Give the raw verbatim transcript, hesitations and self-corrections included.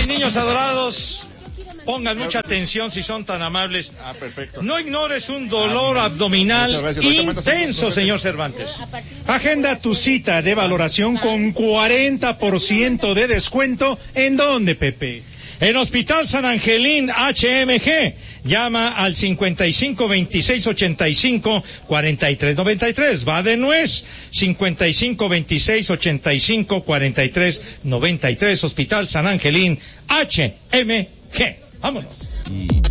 mis niños adorados, pongan mucha atención si son tan amables. Ah, perfecto. No ignores un dolor ah, abdominal intenso, señor Cervantes. Agenda tu cita de valoración con cuarenta por ciento de descuento. ¿En dónde, Pepe? En Hospital San Angelín H M G. Llama al cincuenta y cinco veintiséis ochenta y cinco cuarenta y tres noventa y tres. Va de nuez. cincuenta y cinco veintiséis ochenta y cinco cuarenta y tres noventa y tres. Hospital San Angelín H M G. Vámonos.